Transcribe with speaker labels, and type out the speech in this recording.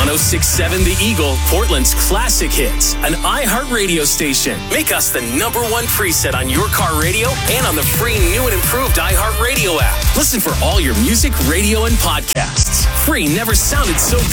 Speaker 1: 1067 The Eagle, Portland's classic hits, an iHeartRadio station. Make us the #1 preset on your car radio and on the free new and improved iHeartRadio app. Listen for all your music, radio, and podcasts. Free never sounded so good.